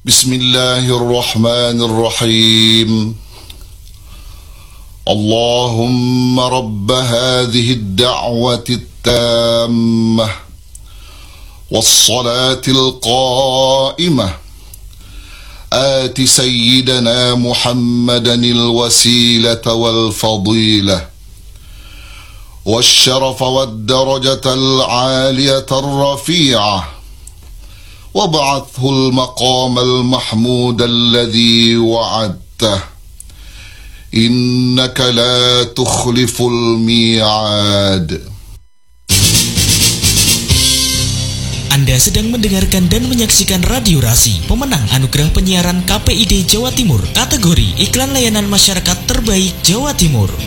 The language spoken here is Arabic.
بسم الله الرحمن الرحيم اللهم رب هذه الدعوة التامة والصلاة القائمة آت سيدنا محمدا الوسيلة والفضيلة والشرف والدرجة العالية الرفيعة وابعثه المقام المحمود الذي وعدته إنك لا تخلف الميعاد. Anda sedang mendengarkan dan menyaksikan Radio Rasi, pemenang anugerah penyiaran KPID Jawa Timur, kategori iklan layanan masyarakat terbaik Jawa Timur.